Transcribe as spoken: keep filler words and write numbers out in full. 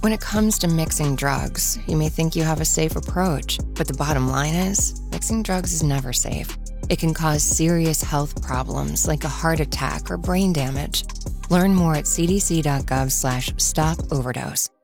When it comes to mixing drugs, you may think you have a safe approach, but the bottom line is, mixing drugs is never safe. It can cause serious health problems like a heart attack or brain damage. Learn more at cdc.gov slash stop overdose.